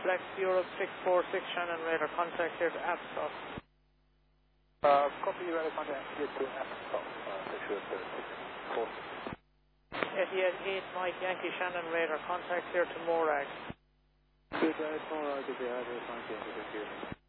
Flex Europe 646 Shannon Radar, contact here to Apstock. Copy radar contact here to Apstock, Picture 646. Etihad 8 Mike Yankee Shannon Radar, contact here to Morag. Good, Morag, Etihad 8 Mike Yankee, thank you.